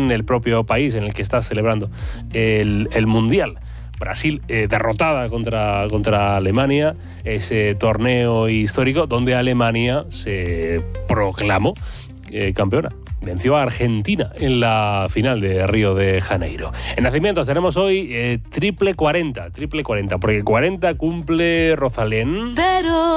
en el propio país en el que está celebrando el Mundial. Brasil derrotada contra Alemania, ese torneo histórico donde Alemania se proclamó campeona. Venció a Argentina en la final de Río de Janeiro. En nacimientos tenemos hoy triple 40, porque 40 cumple Rosalén.